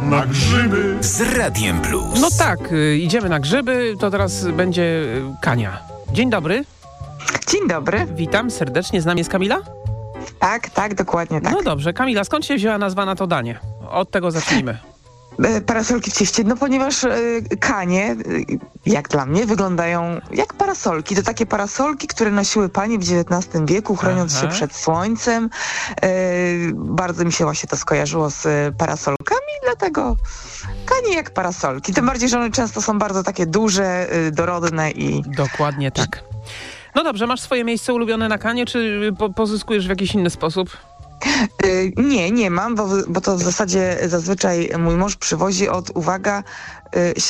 na grzyby z Radiem Plus. No tak, idziemy na grzyby, to teraz będzie Kania. Dzień dobry. Dzień dobry. Witam serdecznie, z nami jest Kamila? Tak, dokładnie tak. No dobrze, Kamila, skąd się wzięła nazwa na to danie? Od tego zacznijmy. Parasolki w cieście, no ponieważ kanie, jak dla mnie, wyglądają jak parasolki. To takie parasolki, które nosiły panie w XIX wieku, chroniąc się przed słońcem. Bardzo mi się właśnie to skojarzyło z parasolkami, dlatego kanie jak parasolki. Tym bardziej, że one często są bardzo takie duże, dorodne i... Dokładnie tak. No dobrze, masz swoje miejsce ulubione na kanie, czy pozyskujesz w jakiś inny sposób? Nie mam, bo to w zasadzie zazwyczaj mój mąż przywozi uwaga,